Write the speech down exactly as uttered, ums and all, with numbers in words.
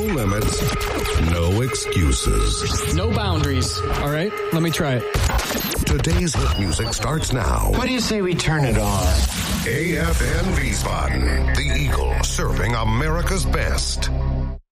limits, no excuses. No boundaries. All right, let me try it. Today's hit music starts now. What do you say we turn it on? A F N Wiesbaden, the Eagle, serving America's best.